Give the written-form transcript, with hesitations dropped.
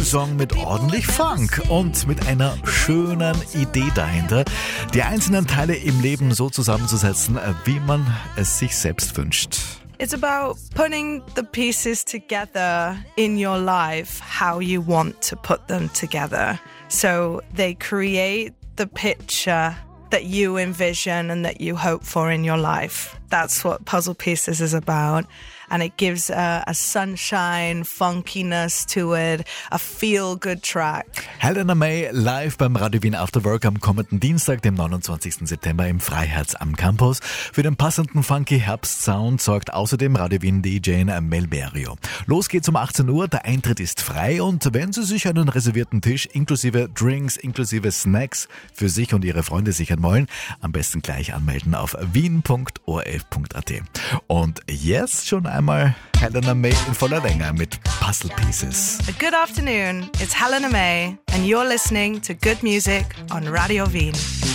Song mit ordentlich Funk und mit einer schönen Idee dahinter, die einzelnen Teile im Leben so zusammenzusetzen, wie man es sich selbst wünscht. It's about putting the pieces together in your life how you want to put them together. So they create the picture that you envision and that you hope for in your life. That's what Puzzle Pieces is about. And it gives a sunshine, funkiness to it, a feel-good track. Helena May live beim Radio Wien After Work am kommenden Dienstag, dem 29. September im Freiherz am Campus. Für den passenden funky Herbstsound sorgt außerdem Radio Wien DJ Melberio. Los geht's um 18 Uhr, der Eintritt ist frei und wenn Sie sich einen reservierten Tisch inklusive Drinks, inklusive Snacks für sich und Ihre Freunde sichern wollen, am besten gleich anmelden auf wien.orf.at. Und jetzt schon einmal Helena May in voller Länge mit Puzzle Pieces. Good afternoon, it's Helena May and you're listening to Good Music on Radio Wien.